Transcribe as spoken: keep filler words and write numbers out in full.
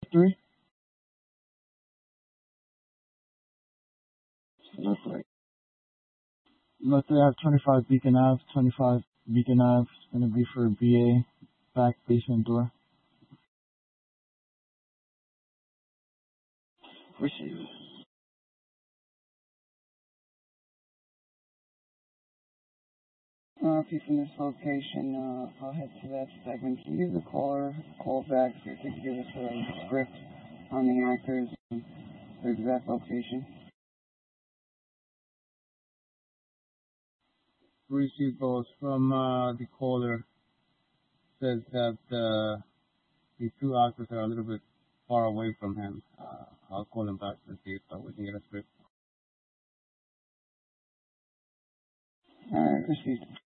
three? Left right. Left three, I have twenty-five Beacon Ave, twenty-five Beacon Ave. It's going to be for B A, back basement door. Receive. Uh, if you're from this location, uh, I'll head to that segment. Can you give the caller a call back so you can give us a script on the actors and their exact location? Receive calls from uh, the caller. Says that uh, the two actors are a little bit far away from him. Uh, I'll call him back to see if uh, we can get a script. All right, received.